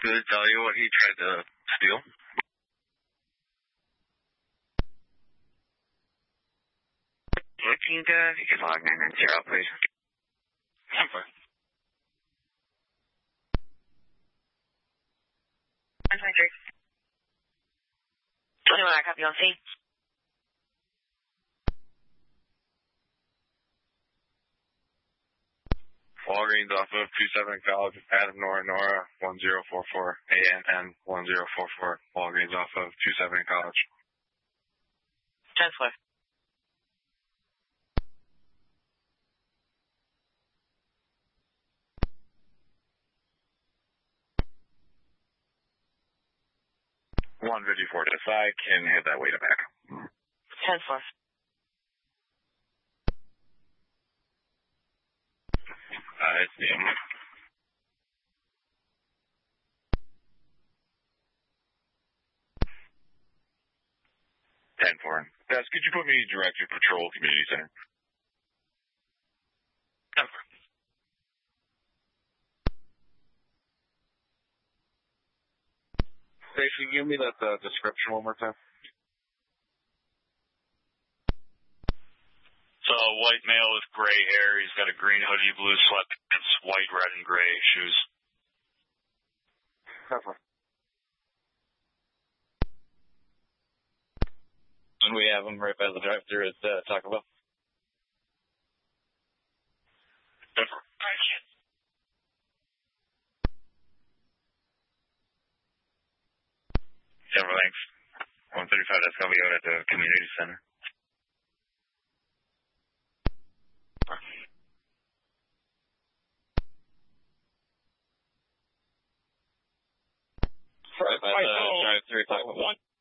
Did it tell you what he tried to steal? Looking good. You can log 990, please. Okay. 123. 21, I copy on C. Walgreens off of 27 College, Adam Nora, 1044, ANN 1044. Walgreens off of 27 College. Transfer. $154. I can hit that way to back. 10-4. It's me. 10-4. Guys, could you put me Director Patrol Community Center? 10-4. Station, give me that description one more time. So, white male with gray hair. He's got a green hoodie, blue sweatpants, white, red, and gray shoes. 10-4. And we have him right by the drive-thru at Taco Bell. 10-4. Several thanks. 135, that's going to be out at the community center. Right by the drive-thru at Taco Bell.